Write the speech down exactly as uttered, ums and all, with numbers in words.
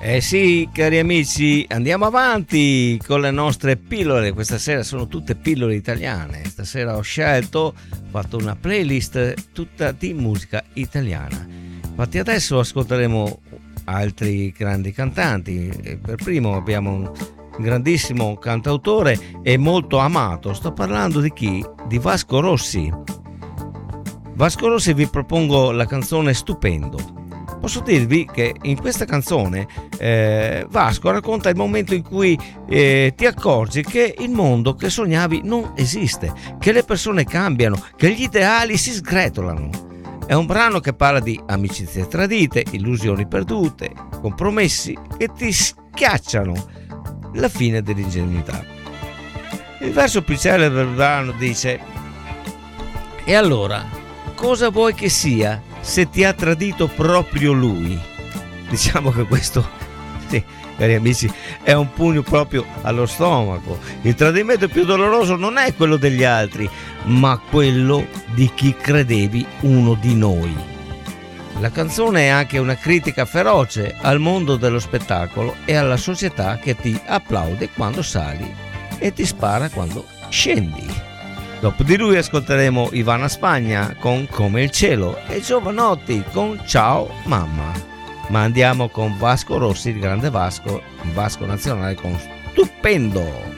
Eh sì, cari amici, andiamo avanti con le nostre pillole. Questa sera sono tutte pillole italiane. Stasera ho scelto, ho fatto una playlist tutta di musica italiana. Infatti adesso ascolteremo altri grandi cantanti. Per primo abbiamo un grandissimo cantautore e molto amato. Sto parlando di chi? Di Vasco Rossi. Vasco Rossi, vi propongo la canzone Stupendo. Posso dirvi che in questa canzone eh, Vasco racconta il momento in cui eh, ti accorgi che il mondo che sognavi non esiste, che le persone cambiano, che gli ideali si sgretolano. È un brano che parla di amicizie tradite, illusioni perdute, compromessi che ti schiacciano, la fine dell'ingenuità. Il verso più celebre del brano dice: e allora, cosa vuoi che sia se ti ha tradito proprio lui? Diciamo che questo, sì, cari amici, è un pugno proprio allo stomaco. Il tradimento più doloroso non è quello degli altri, ma quello di chi credevi uno di noi. La canzone è anche una critica feroce al mondo dello spettacolo e alla società che ti applaude quando sali e ti spara quando scendi. Dopo di lui ascolteremo Ivana Spagna con Come il cielo e Giovanotti con Ciao mamma. Ma andiamo con Vasco Rossi, il grande Vasco, il Vasco nazionale, con Stupendo.